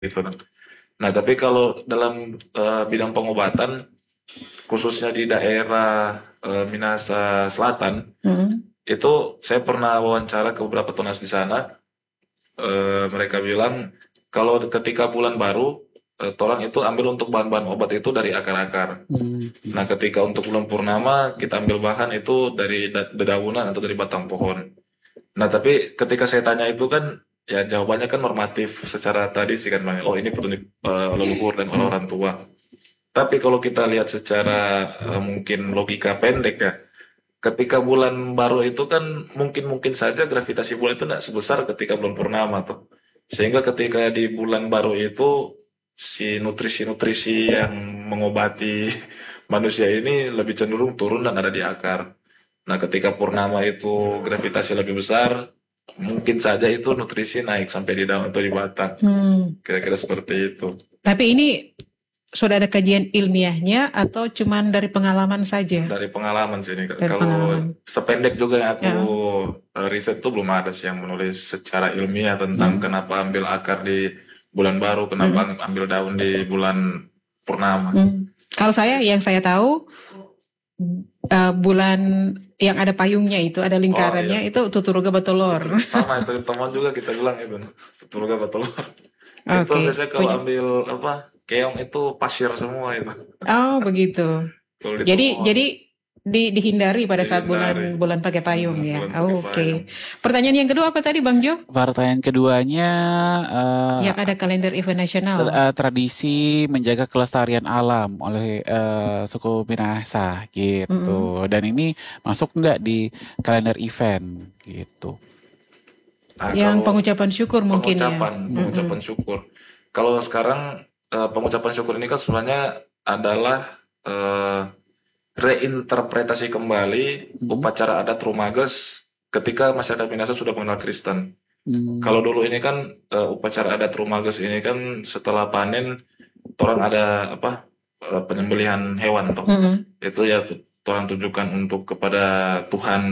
gitu. Nah, tapi kalau dalam bidang pengobatan, khususnya di daerah Minahasa Selatan, itu saya pernah wawancara ke beberapa tunas di sana. Mereka bilang kalau ketika bulan baru, tolong itu ambil untuk bahan-bahan obat itu dari akar-akar. Nah, ketika untuk bulan purnama, kita ambil bahan itu dari dedaunan atau dari batang pohon. Nah, tapi ketika saya tanya itu kan, ya jawabannya kan normatif secara tradisi kan, Bang. Oh, ini petunjuk leluhur dan orang tua. Tapi kalau kita lihat secara mungkin logika pendek ya, ketika bulan baru itu kan mungkin-mungkin saja gravitasi bulan itu tidak sebesar ketika bulan purnama tuh. Sehingga ketika di bulan baru itu si nutrisi-nutrisi yang mengobati manusia ini lebih cenderung turun dan ada di akar. Nah, ketika purnama itu gravitasi lebih besar, mungkin saja itu nutrisi naik sampai di daun atau di batang. Kira-kira seperti itu. Tapi ini sudah ada kajian ilmiahnya atau cuman dari pengalaman saja? Dari pengalaman sih ini. Dari Kalau pengalaman. sependek juga yang aku riset tuh belum ada sih yang menulis secara ilmiah tentang kenapa ambil akar di bulan baru, kenapa ambil daun di bulan purnama. Kalau yang saya tahu bulan yang ada payungnya itu, ada lingkarannya, itu Tuturuga Batolor. Sama itu teman juga kita bilang itu Tuturuga Batolor. Itu Oke. biasanya kalau ambil keong itu pasir semua itu. Oh begitu. Kalau di Jadi Tomon. dihindari pada saat Dihindari. bulan pakai payung ya. Bulan pakai Oke. payung. Pertanyaan yang kedua apa tadi Bang Jo? Pertanyaan keduanya Yang ada kalender event nasional. tradisi menjaga kelestarian alam oleh suku Minahasa gitu. Dan ini masuk nggak di kalender event gitu? Nah, Yang kalau pengucapan syukur mungkin pengucapan syukur. Kalau sekarang pengucapan syukur ini kan sebenarnya adalah reinterpretasi kembali upacara adat Rumages ketika masyarakat Minahasa sudah mengenal Kristen. Kalau dulu ini kan upacara adat Rumages ini kan setelah panen orang ada penyembelihan hewan toh. Itu ya orang tunjukkan untuk kepada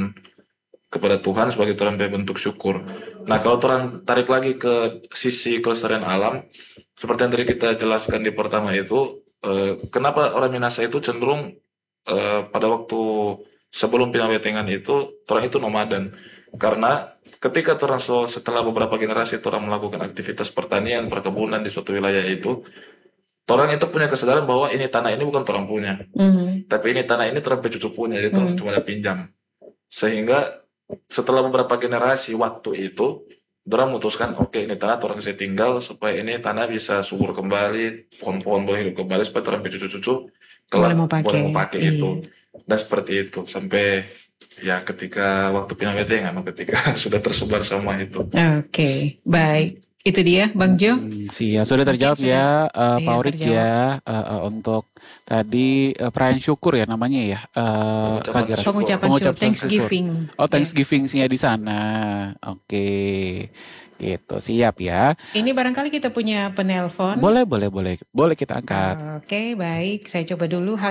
Tuhan sebagai orang bentuk syukur. Nah, kalau orang tarik lagi ke sisi kelestarian alam, seperti yang tadi kita jelaskan di pertama itu, kenapa orang Minahasa itu cenderung pada waktu sebelum Pinawetengan itu, orang itu nomaden. Karena ketika orang setelah beberapa generasi orang melakukan aktivitas pertanian, perkebunan di suatu wilayah itu, orang itu punya kesadaran bahwa ini tanah ini bukan orang punya, tapi ini tanah ini orang cucu punya, jadi orang cuma ada pinjam. Sehingga setelah beberapa generasi waktu itu, orang memutuskan, oke, ini tanah orang saya tinggal supaya ini tanah bisa subur kembali, pohon-pohon boleh hidup kembali supaya orang cucu-cucu kelak boleh mau pakai itu. Dan seperti itu sampai ya ketika waktu Pinawetengan, ketika sudah tersebar semua itu. Oke, baik. Itu dia Bang Jo. Siap, sudah terjawab ya Pak Aurik ya untuk tadi perayaan syukur ya namanya ya. Pengucapan syukur, Thanksgiving. Oh, Thanksgiving-nya di sana. Oke. Gitu, siap ya. Ini barangkali kita punya penelpon. Boleh kita angkat. Oke, baik. Saya coba dulu.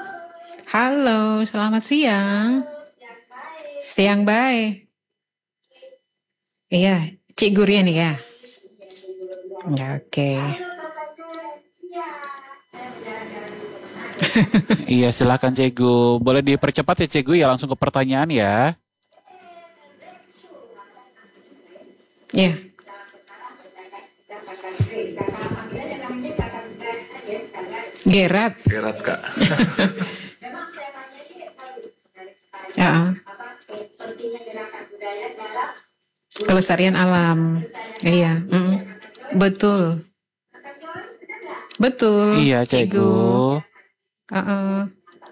Halo, selamat siang. Siang baik. Iya, Cik Gurian ya. Oke. Iya, silakan Cegu. Boleh dipercepat ya Cegu ya, langsung ke pertanyaan ya. Iya. Gerat Kak. Kelestarian alam. Iya. Betul. Iya, Cegu. Nah,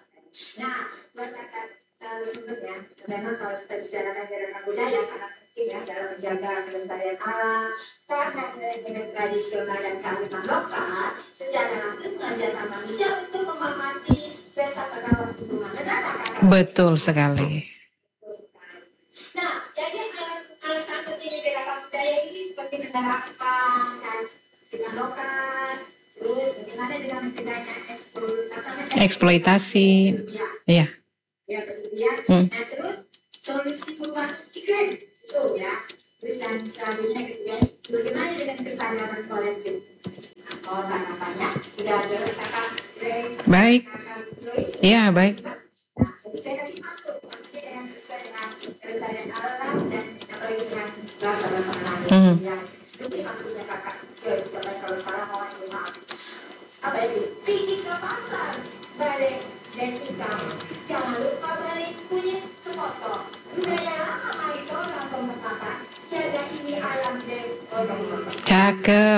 kalau sebetulnya memang kalau kita bicarakan gerakan budaya sangat penting ya dalam menjaga kelestarian alam karena nilai-nilai tradisional dan kearifan lokal secara langsung mengajarkan manusia untuk memahami serta merawat lingkungan negara. Betul sekali. Nah, jadi alat penting gerakan budaya ini seperti menerapkan kearifan lokal, terus bagaimana dengan mencegahnya eksploitasi. Iya. Ya, kemudian, nah terus solusi perubahan iklim itu ya, terus yang selanjutnya kemudian bagaimana dengan kesadaran kolektif. Oh, tanggapannya sudah jauh kakak Ray, Baik. kakak Joyce. Ya, baik. Nah, jadi saya kasih masuk, maksudnya dengan sesuai dengan kelestarian alam dan apalagi dengan bahasa-bahasa Manado yang mungkin maksudnya kakak Joyce. Contohnya kalau sekarang mau maaf, apa itu? Pergi ke pasar, balik dan ikan. Jangan lupa balik kunyit sepotong. Budaya lama mari tolong pemetapan. Jaga ini alam dan kodok. Cakep.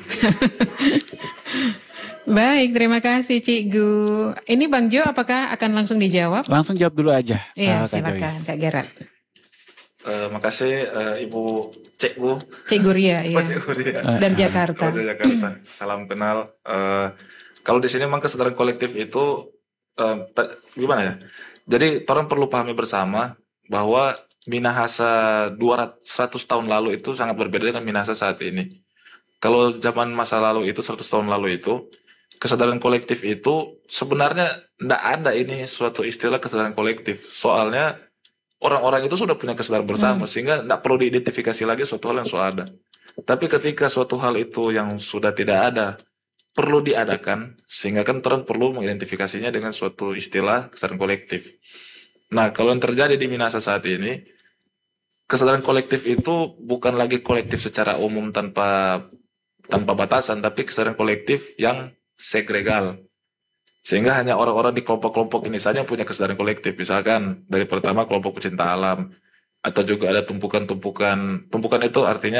Baik, terima kasih Cikgu. Ini Bang Jo, apakah akan langsung dijawab? Langsung jawab dulu aja. Iya, Kak silakan Joyce. Kak Gerard. Makasih Ibu Cikgu. Cikgu Ria, Oh, ya. Cikgu Ria. Dan Jakarta. Oh, dari Jakarta. Salam kenal. Kalau di sini memang kesadaran kolektif itu gimana ya? Jadi orang perlu pahami bersama bahwa Minahasa 100 tahun lalu itu sangat berbeda dengan Minahasa saat ini. Kalau zaman masa lalu itu 100 tahun lalu itu kesadaran kolektif itu sebenarnya tidak ada ini suatu istilah kesadaran kolektif. Soalnya orang-orang itu sudah punya kesadaran bersama sehingga tidak perlu diidentifikasi lagi suatu hal yang sudah ada. Tapi ketika suatu hal itu yang sudah tidak ada perlu diadakan, sehingga kan orang perlu mengidentifikasinya dengan suatu istilah kesadaran kolektif. Nah, kalau yang terjadi di Minahasa saat ini, kesadaran kolektif itu bukan lagi kolektif secara umum tanpa batasan, tapi kesadaran kolektif yang segregal. Sehingga hanya orang-orang di kelompok-kelompok ini saja yang punya kesadaran kolektif. Misalkan dari pertama kelompok pecinta alam, atau juga ada tumpukan itu artinya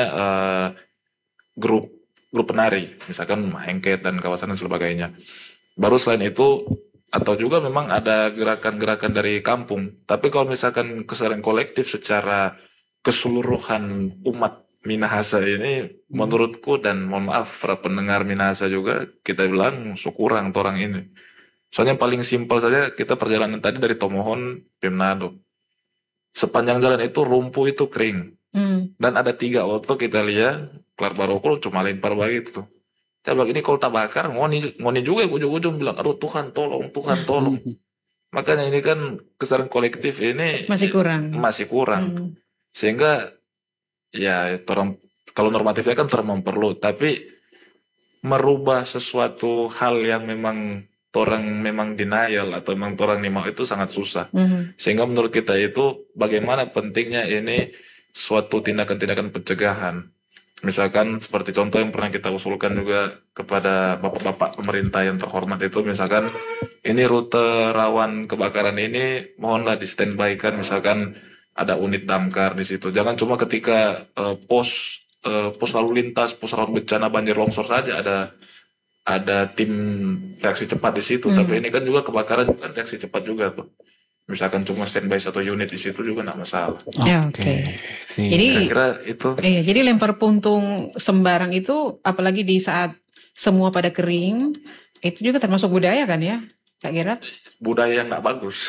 grup penari, misalkan Hengket dan kawasan dan sebagainya. Baru selain itu, atau juga memang ada gerakan-gerakan dari kampung. Tapi kalau misalkan kesadaran kolektif secara keseluruhan umat Minahasa ini, menurutku dan mohon maaf para pendengar Minahasa juga, kita bilang kurang orang ini. Soalnya paling simpel saja kita perjalanan tadi dari Tomohon, Pimnado. Sepanjang jalan itu rumpuh itu kering. Dan ada 3 oto kita lihat, kelar barokul cuma lempar begitu. Saya bilang ini kalau tak bakar, ngoni juga ujung-ujung bilang, aduh Tuhan tolong. Makanya ini kan kesadaran kolektif ini Masih kurang. Sehingga ya orang kalau normatifnya kan memperlu, tapi merubah sesuatu hal yang memang orang memang denial atau memang orang nimau itu sangat susah. Sehingga menurut kita itu bagaimana pentingnya ini suatu tindakan-tindakan pencegahan. Misalkan seperti contoh yang pernah kita usulkan juga kepada bapak-bapak pemerintah yang terhormat itu, misalkan ini rute rawan kebakaran ini mohonlah di standby kan, misalkan ada unit damkar di situ. Jangan cuma ketika pos lalu lintas, pos rawan bencana banjir longsor saja ada tim reaksi cepat di situ. Tapi ini kan juga kebakaran kan reaksi cepat juga tuh. Misalkan cuma standby 1 unit di situ juga nggak masalah. Oke. Jadi kira itu. Iya, jadi lempar puntung sembarang itu, apalagi di saat semua pada kering, itu juga termasuk budaya kan ya, Kak Gerard? Budaya yang nggak bagus.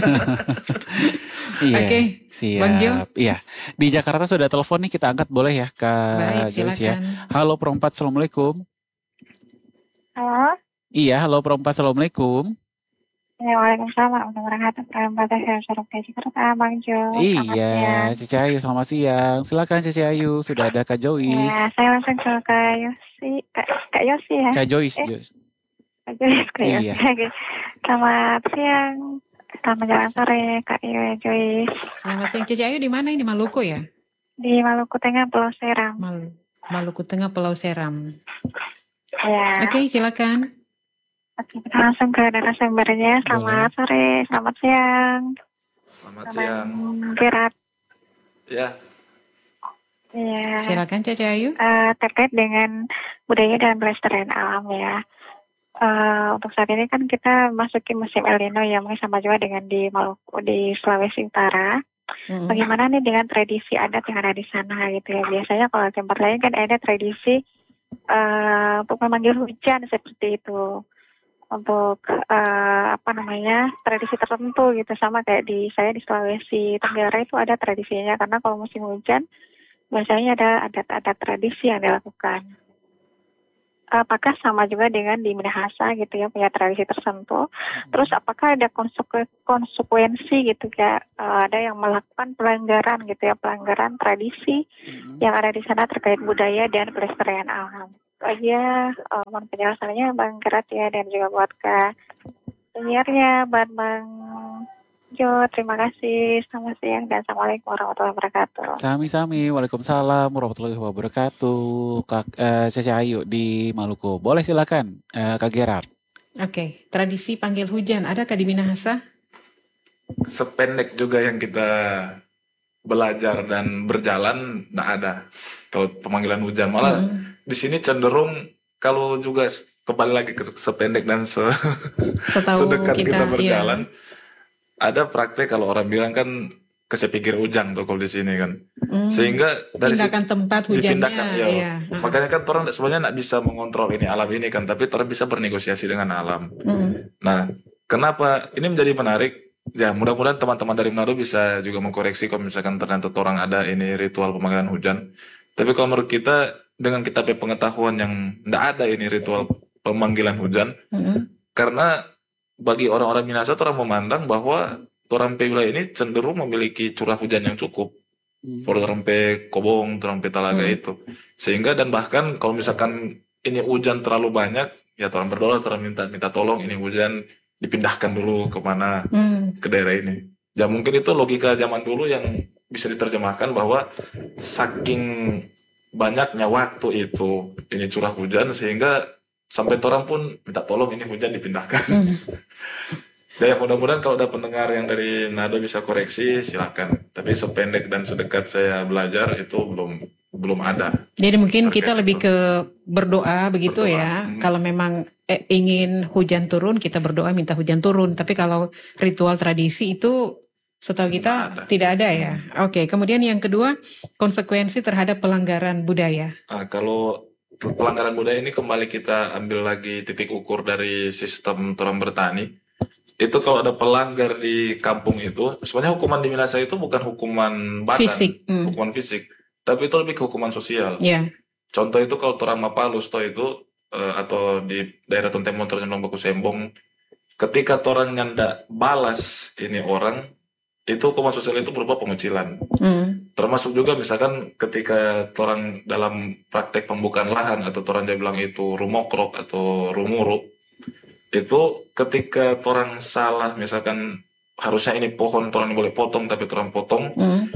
Iya. Oke, Siap. Bang Jo. Iya. Di Jakarta sudah telepon nih, kita angkat boleh ya, Kak Baik, Joyce ya. silakan. Halo Perempat, Assalamualaikum. Halo. Iya, halo Perempat, Assalamualaikum. Ya, waalaikumsalam warahmatullahi wabarakatuh. Perempat saya suruh ke Jakarta, Bang Jo. Iya, Cici Ayu, selamat siang. Silakan Cici Ayu, sudah ada Kak Joyce. Ya, saya langsung ke Kak Yosi. Kak Yosi ya? Kak Joyce. Kak Joyce, Kak Yosi. Iya. Oke. Selamat siang. Selamat menjelang sore, Kak Joyce. Selamat siang, Cici Ayu di mana ini? Maluku ya? Di Maluku Tengah, Pulau Seram. Maluku Tengah, Pulau Seram. Ya. Oke, silakan. Oke, kita langsung ke narasumbernya. Selamat sore, selamat siang. Selamat siang. Gerard. Ya. Ya. Silakan Cici Ayu. Terkait dengan budaya dan pelestarian alam ya. Untuk saat ini kan kita masuki musim El Nino yang mungkin sama juga dengan di Maluku, di Sulawesi Utara. Bagaimana nih dengan tradisi adat yang ada di sana gitu ya? Biasanya kalau tempat lain kan ada tradisi untuk memanggil hujan seperti itu. Untuk tradisi tertentu gitu, sama kayak saya di Sulawesi Tenggara itu ada tradisinya, karena kalau musim hujan biasanya ada adat-adat tradisi yang dilakukan. Apakah sama juga dengan di Minahasa gitu ya, punya tradisi tertentu? Terus apakah ada konsekuensi gitu ya, ada yang melakukan pelanggaran gitu ya, pelanggaran tradisi yang ada di sana terkait budaya dan pelestarian alam? aja mohon penjelasannya Bang Gerat ya, dan juga buat penyiarnya Bang Jo. Terima kasih. Selamat siang dan Assalamualaikum warahmatullahi wabarakatuh. Sami-sami, Waalaikumsalam warahmatullahi wabarakatuh. Caca Ayu di Maluku. Boleh silakan, Kak Gerard. Oke, tradisi panggil hujan adakah di Minahasa? Sependek juga yang kita belajar dan berjalan, nggak ada. Kalau pemanggilan hujan malah di sini cenderung kalau juga kembali lagi ke sependek dan sedekat kita berjalan, ada praktek kalau orang bilang kan kesepikir ujang tuh kalau di sini kan, sehingga dari pindahkan tempat hujannya. Dipindahkan, makanya kan orang sebenarnya nggak bisa mengontrol ini alam ini kan, tapi orang bisa bernegosiasi dengan alam. Nah, kenapa ini menjadi menarik? Ya mudah-mudahan teman-teman dari Manado bisa juga mengkoreksi kalau misalkan ternyata orang ada ini ritual pemanggilan hujan. Tapi kalau menurut kita dengan kita punya pengetahuan yang nggak ada ini ritual pemanggilan hujan, karena bagi orang-orang Minahasa orang memandang bahwa orang wilayah ini cenderung memiliki curah hujan yang cukup. Orang Kobong, orang Talaga itu, sehingga dan bahkan kalau misalkan ini hujan terlalu banyak, ya orang berdoa, orang minta tolong ini hujan dipindahkan dulu kemana ke daerah ini. Ya mungkin itu logika zaman dulu yang bisa diterjemahkan bahwa saking banyaknya waktu itu ini curah hujan sehingga sampai orang pun minta tolong ini hujan dipindahkan. Ya mudah-mudahan kalau ada pendengar yang dari Nado bisa koreksi silakan. Tapi sependek dan sedekat saya belajar itu belum ada. Jadi mungkin kita lebih ke berdoa begitu ya. Kalau memang ingin hujan turun, kita berdoa minta hujan turun. Tapi kalau ritual tradisi itu setahu kita tidak ada ya. Oke, kemudian yang kedua, konsekuensi terhadap pelanggaran budaya. Kalau pelanggaran budaya ini kembali kita ambil lagi titik ukur dari sistem orang bertani. Itu kalau ada pelanggar di kampung itu, sebenarnya hukuman di Minahasa itu bukan hukuman badan, hukuman fisik, tapi itu lebih ke hukuman sosial. Contoh itu kalau orang Mapalus itu atau di daerah Tontemon Ternyong Baku Sembong, ketika orang nyanda balas ini orang, itu hukuman sosial itu berupa pengucilan. Termasuk juga misalkan ketika orang dalam praktek pembukaan lahan atau orang dia bilang itu rumokrok atau rumuru, itu ketika orang salah misalkan harusnya ini pohon orang boleh potong tapi orang potong,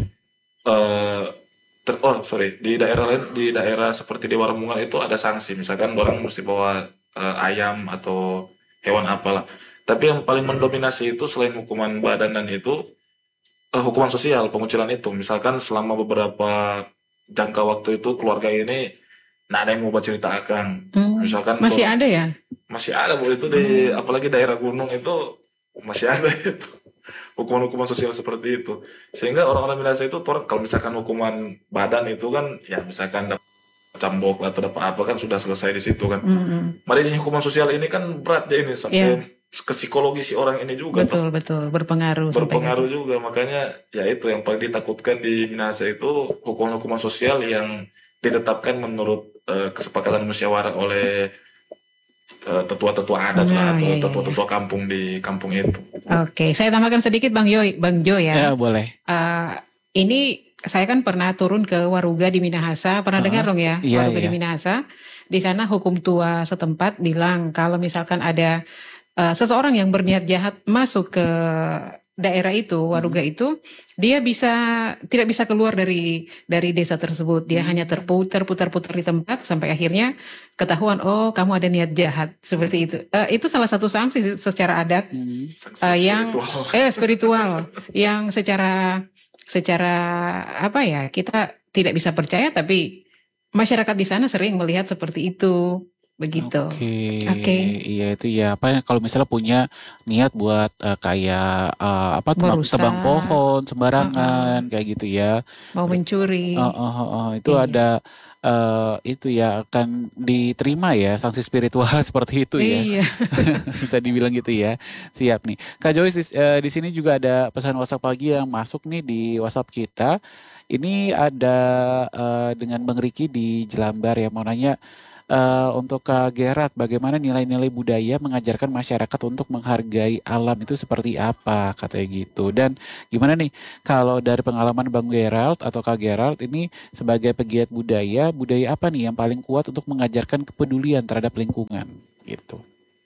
di daerah lain, di daerah seperti di Warmungan itu ada sanksi, misalkan orang mesti bawa ayam atau hewan apalah. Tapi yang paling mendominasi itu selain hukuman badan dan itu hukuman sosial, pengucilan itu. Misalkan selama beberapa jangka waktu itu keluarga ini nggak ada yang mau cerita akang. Misalkan masih ada ya? Masih ada Bu, itu di apalagi daerah gunung itu masih ada itu hukuman-hukuman sosial seperti itu. Sehingga orang-orang Minahasa itu kalau misalkan hukuman badan itu kan ya misalkan dapat cambok atau dapat apa kan sudah selesai di situ kan. Mari hukuman sosial ini kan berat ya ini sampai ke psikologi si orang ini juga. Betul berpengaruh juga. Makanya ya itu yang paling ditakutkan di Minahasa itu hukuman-hukuman sosial yang ditetapkan menurut kesepakatan musyawarah oleh tetua-tetua adat atau tetua-tetua kampung di kampung itu. Oke, saya tambahkan sedikit Bang Jo ya. Ya boleh. Ini saya kan pernah turun ke Waruga di Minahasa, pernah dengar dong ya? Waruga di Minahasa. Di sana hukum tua setempat bilang kalau misalkan ada seseorang yang berniat jahat masuk ke daerah itu, Waruga itu, dia tidak bisa keluar dari desa tersebut. Dia hanya putar di tempat sampai akhirnya ketahuan, oh kamu ada niat jahat seperti itu. Itu salah satu sanksi secara adat yang spiritual yang secara apa ya, kita tidak bisa percaya, tapi masyarakat di sana sering melihat seperti itu. Begitu. Oke. Iya itu ya. Apa kalau misalnya punya niat buat kayak tebang pohon sembarangan kayak gitu ya. Mau mencuri. Itu ada itu ya akan diterima ya sanksi spiritual seperti itu ya. Iya. Bisa dibilang gitu ya. Siap nih. Kak Joyce di sini juga ada pesan WhatsApp lagi yang masuk nih di WhatsApp kita. Ini ada dengan Bang Riki di Jelambar ya, mau nanya untuk Kak Gerard, bagaimana nilai-nilai budaya mengajarkan masyarakat untuk menghargai alam itu seperti apa katanya gitu. Dan gimana nih kalau dari pengalaman Bang Gerald atau Kak Gerald ini sebagai pegiat budaya, budaya apa nih yang paling kuat untuk mengajarkan kepedulian terhadap lingkungan gitu?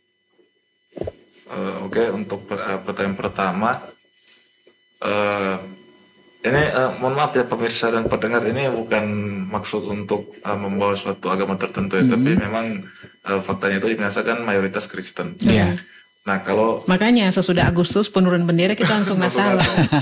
Oke, untuk pertanyaan pertama, eh, ini mohon maaf ya pemirsa dan pendengar, ini bukan maksud untuk membawa suatu agama tertentu ya, tapi memang faktanya itu dibinasakan mayoritas Kristen. Iya. Nah kalau Makanya sesudah Agustus penurun bendera kita langsung Natal.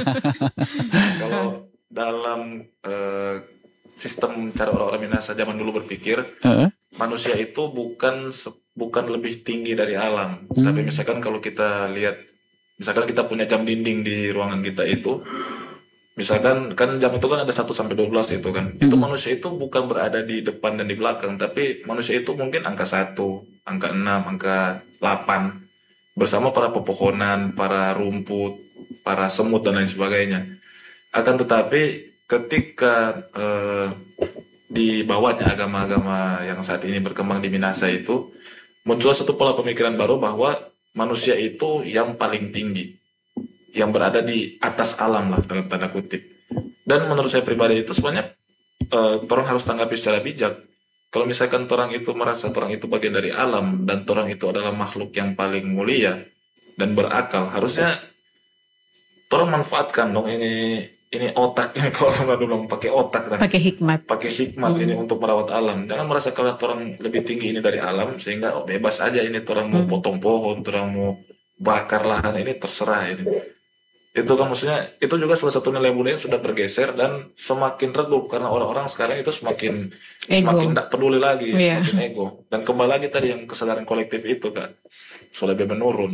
kalau dalam sistem cara orang-orang Minahasa zaman dulu berpikir, manusia itu bukan lebih tinggi dari alam. Tapi misalkan kalau kita lihat, misalkan kita punya jam dinding di ruangan kita itu, misalkan kan jam itu kan ada 1 sampai 12 itu kan. Itu manusia itu bukan berada di depan dan di belakang, tapi manusia itu mungkin angka 1, angka 6, angka 8 bersama para pepohonan, para rumput, para semut dan lain sebagainya. Akan tetapi ketika di bawahnya agama-agama yang saat ini berkembang di Minahasa itu, muncul satu pola pemikiran baru bahwa manusia itu yang paling tinggi, yang berada di atas alam lah dalam tanda kutip. Dan menurut saya pribadi itu sebenarnya orang harus tanggapi secara bijak. Kalau misalkan orang itu merasa orang itu bagian dari alam dan orang itu adalah makhluk yang paling mulia dan berakal, harusnya orang manfaatkan dong ini otaknya. Kalau orang dulu pakai otak dan Pakai hikmat. ini untuk merawat alam. Jangan merasa kalian orang lebih tinggi ini dari alam sehingga bebas aja ini orang mau potong pohon, orang mau bakar lahan, ini terserah ini. Itu kan maksudnya itu juga salah satu nilai budaya yang sudah bergeser dan semakin redup karena orang-orang sekarang itu semakin tidak peduli lagi, semakin ego. Dan kembali lagi tadi yang kesadaran kolektif itu Kak, sudah lebih menurun.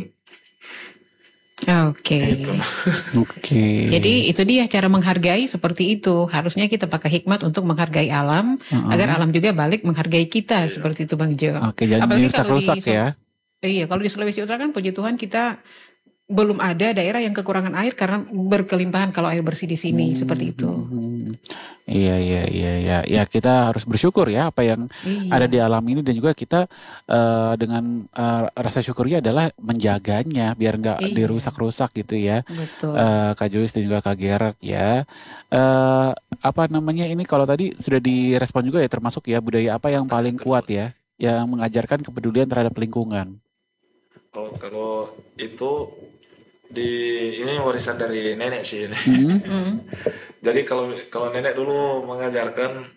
Oke. Jadi itu dia cara menghargai seperti itu. Harusnya kita pakai hikmat untuk menghargai alam agar alam juga balik menghargai kita seperti itu Bang Jo. Oke, jangan rusak ya. Iya, kalau di Sulawesi Utara kan puji Tuhan kita belum ada daerah yang kekurangan air karena berkelimpahan kalau air bersih di sini seperti itu. Iya. Ya kita harus bersyukur ya apa yang ada di alam ini dan juga kita dengan rasa syukurnya adalah menjaganya biar nggak dirusak-rusak gitu ya. Betul. Kak Joyce dan juga Kak Gerard ya. Apa namanya ini kalau tadi sudah direspon juga ya termasuk ya budaya apa yang paling kuat ya yang mengajarkan kepedulian terhadap lingkungan. Oh kalau itu ini warisan dari nenek sih ini. Jadi kalau nenek dulu mengajarkan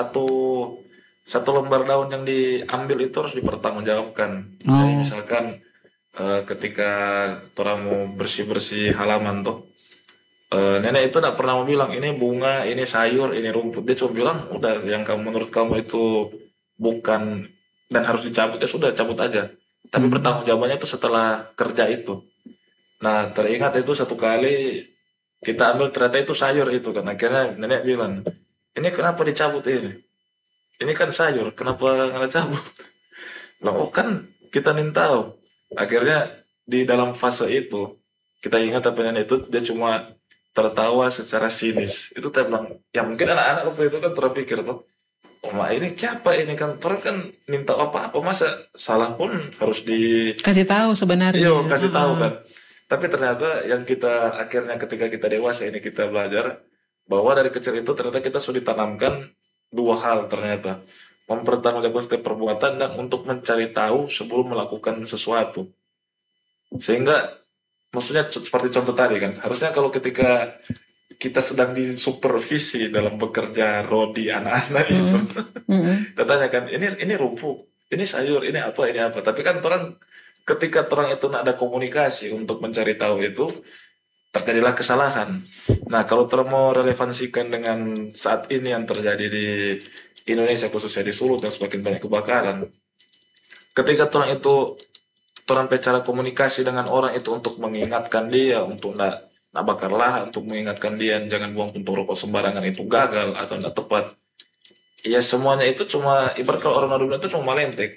satu lembar daun yang diambil itu harus dipertanggungjawabkan. Jadi misalkan ketika orang mau bersih-bersih halaman tuh, nenek itu tidak pernah mau bilang ini bunga, ini sayur, ini rumput. Dia cuma bilang udah yang menurut kamu itu bukan dan harus dicabut, ya sudah cabut aja. Tapi pertanggungjawabannya itu setelah kerja itu. Nah teringat itu satu kali kita ambil ternyata itu sayur itu kan. Akhirnya nenek bilang, ini kenapa dicabut ini? Ini kan sayur, kenapa nggak cabut? Bilang, oh kan kita tahu. Akhirnya di dalam fase itu kita ingat apa nenek itu dia cuma tertawa secara sinis. Itu saya bilang, ya mungkin anak-anak waktu itu kan terpikir tuh, oh mak ini siapa ini kan orang kan minta apa-apa masa salah pun harus kasih tahu sebenarnya. Iya kasih tahu kan. Tapi ternyata yang kita akhirnya ketika kita dewasa ini kita belajar bahwa dari kecil itu ternyata kita sudah ditanamkan 2 hal ternyata. Mempertanggungjawabkan setiap perbuatan dan untuk mencari tahu sebelum melakukan sesuatu. Sehingga maksudnya seperti contoh tadi kan, harusnya kalau ketika kita sedang disupervisi dalam bekerja rodi anak-anak itu, kita tanyakan ini rumput, ini sayur, ini apa. Tapi kan orang ketika orang itu tidak ada komunikasi untuk mencari tahu itu, terjadilah kesalahan. Nah kalau orang mau relevansikan dengan saat ini yang terjadi di Indonesia khususnya di Sulu dan semakin banyak kebakaran, ketika orang itu cara komunikasi dengan orang itu untuk mengingatkan dia untuk nak bakar lahan, untuk mengingatkan dia jangan buang puntung rokok sembarangan itu gagal atau tidak tepat. Ya semuanya itu cuma ibarat kalau orang dulu itu cuma malentek.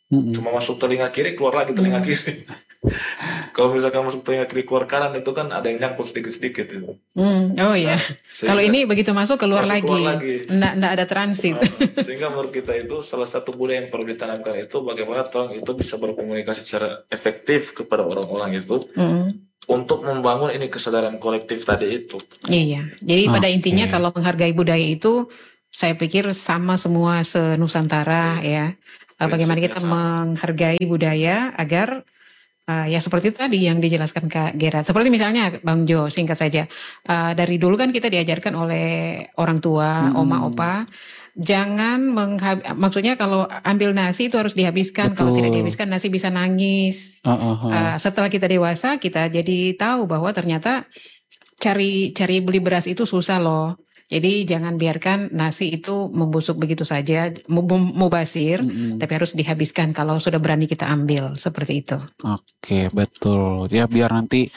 Cuma masuk telinga kiri, keluar lagi telinga kiri. Kalau misalkan masuk telinga kiri, keluar kanan, itu kan ada yang nyangkut sedikit-sedikit itu. Oh ya. Kalau ini begitu masuk keluar lagi. Nggak ada transit. Sehingga menurut kita itu salah satu budaya yang perlu ditanamkan itu bagaimana orang itu bisa berkomunikasi secara efektif kepada orang-orang itu. Untuk membangun ini kesadaran kolektif tadi itu. Iya. Jadi pada intinya kalau menghargai budaya itu, saya pikir sama semua se-Nusantara ya. Bagaimana kita menghargai budaya agar ya seperti itu tadi yang dijelaskan Kak Gerard. Seperti misalnya Bang Jo, singkat saja. Dari dulu kan kita diajarkan oleh orang tua, oma, opa, jangan maksudnya kalau ambil nasi itu harus dihabiskan. Kalau tidak dihabiskan nasi bisa nangis. Setelah kita dewasa kita jadi tahu bahwa ternyata cari beli beras itu susah loh. Jadi jangan biarkan nasi itu membusuk begitu saja, mubasir, tapi harus dihabiskan kalau sudah berani kita ambil, seperti itu. Oke, betul. Ya biar nanti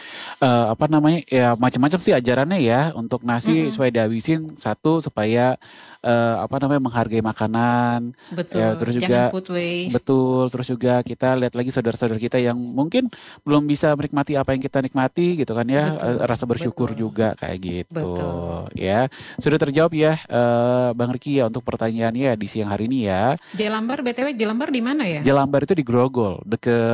ya macam-macam sih ajarannya ya untuk nasi supaya dihabisin, satu supaya menghargai makanan. Betul. Ya, terus jangan juga food waste. Betul, terus juga kita lihat lagi saudara-saudara kita yang mungkin belum bisa menikmati apa yang kita nikmati gitu kan ya. Rasa bersyukur juga kayak gitu. Ya. Sudah terjawab ya Bang Riki ya untuk pertanyaannya di siang hari ini ya. Jelambar, BTW Jelambar di mana ya? Jelambar itu di Grogol,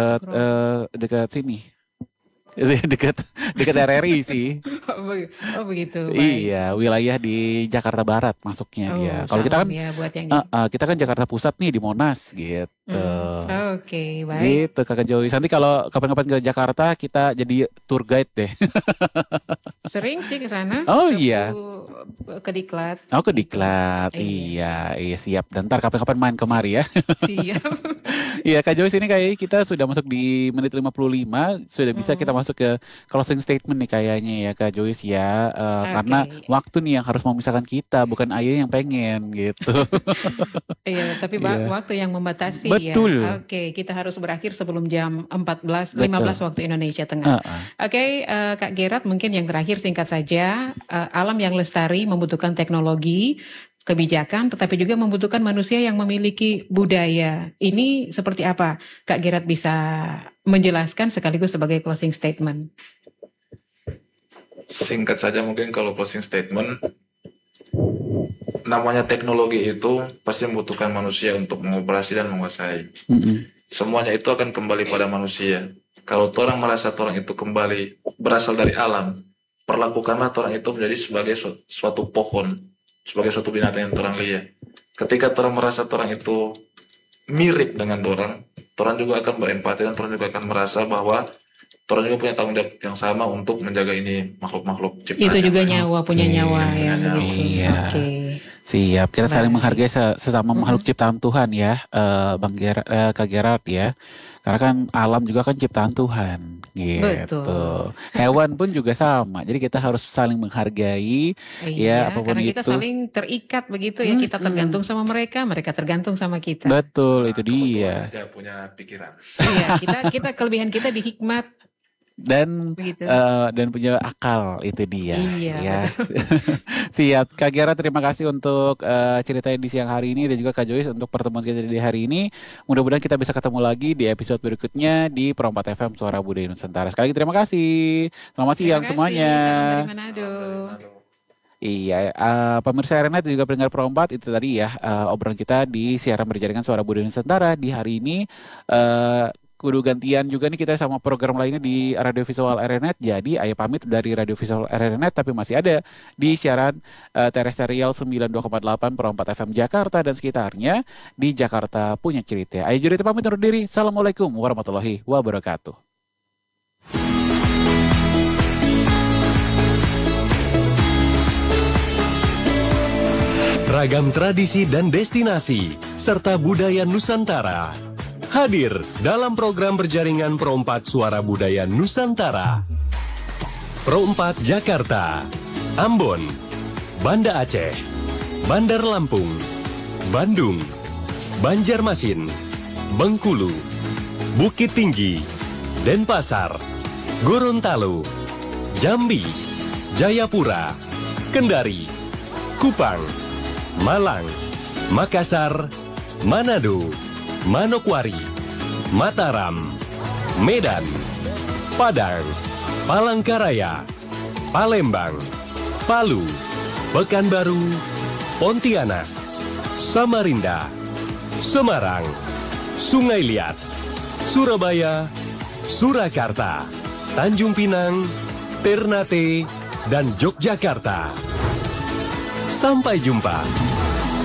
dekat sini. Dekat RRI sih. Oh begitu. Baik. Iya, wilayah di Jakarta Barat masuknya dia. Kalau kita kan ya buat yang kita kan Jakarta Pusat nih di Monas gitu. Oke, baik. Gitu Kakak Joyce. Nanti kalau kapan-kapan ke Jakarta kita jadi tour guide deh. Sering sih ke sana. Oh iya. Ke Diklat. Oh ke Diklat. Iya siap. Dan ntar kapan-kapan main kemari ya. Siap. Iya Kak Joyce, ini kayak kita sudah masuk di menit 55. Sudah bisa kita masuk ke closing statement nih kayaknya ya Kak Joyce ya. Karena waktu nih yang harus memisahkan kita, bukan Ayu yang pengen gitu. Iya, tapi waktu yang membatasi. Betul. Ya. Oke, kita harus berakhir sebelum jam 15 waktu Indonesia Tengah. Oke, Kak Gerard mungkin yang terakhir singkat saja. Alam yang lestari membutuhkan teknologi, kebijakan, tetapi juga membutuhkan manusia yang memiliki budaya. Ini seperti apa? Kak Gerard bisa menjelaskan sekaligus sebagai closing statement. Singkat saja mungkin kalau closing statement, namanya teknologi itu pasti membutuhkan manusia untuk mengoperasi dan menguasai. Semuanya itu akan kembali pada manusia. Kalau orang merasa orang itu kembali berasal dari alam, perlakukanlah orang itu menjadi sebagai suatu pohon, sebagai suatu binatang yang orang lihat. Ketika orang merasa orang itu mirip dengan orang juga akan berempati dan orang juga akan merasa bahwa orang juga punya tanggung jawab yang sama untuk menjaga ini makhluk-makhluk ciptaan. Itu juga nyawa, punya nyawa ya. Iya. Siap, kita saling menghargai sesama makhluk ciptaan Tuhan ya, Kak Gerard ya. Karena kan alam juga kan ciptaan Tuhan gitu. Betul. Hewan pun juga sama. Jadi kita harus saling menghargai ya apapun karena itu. Kita saling terikat begitu ya. Kita tergantung sama mereka tergantung sama kita. Betul, itu dia. Aja punya pikiran. Iya, kita kelebihan kita di hikmat. Dan punya akal, itu dia. Iya. Ya. Siap, Kak Gerard, terima kasih untuk ceritanya di siang hari ini dan juga Kak Joyce untuk pertemuan kita di hari ini. Mudah-mudahan kita bisa ketemu lagi di episode berikutnya di Pro 4 FM Suara Budaya Nusantara. Sekali lagi terima kasih. Selamat siang semuanya. Salam dari Manado. Iya, pemirsa RNet juga pendengar Pro 4, itu tadi ya obrolan kita di siaran berjaringan Suara Budaya Nusantara di hari ini. Kudu gantian juga nih kita sama program lainnya di Radio Visual RNet. Jadi Ayah pamit dari Radio Visual RNet, tapi masih ada di siaran terestrial 92,8 Pro 4 FM Jakarta dan sekitarnya di Jakarta Punya Cerita. Ayah Jurita pamit undur diri. Assalamualaikum warahmatullahi wabarakatuh. Ragam tradisi dan destinasi serta budaya Nusantara hadir dalam program berjaringan Pro 4 Suara Budaya Nusantara. Pro 4 Jakarta, Ambon, Banda Aceh, Bandar Lampung, Bandung, Banjarmasin, Bengkulu, Bukit Tinggi, Denpasar, Gorontalo, Jambi, Jayapura, Kendari, Kupang, Malang, Makassar, Manado, Manokwari, Mataram, Medan, Padang, Palangkaraya, Palembang, Palu, Pekanbaru, Pontianak, Samarinda, Semarang, Sungai Liat, Surabaya, Surakarta, Tanjung Pinang, Ternate, dan Yogyakarta. Sampai jumpa.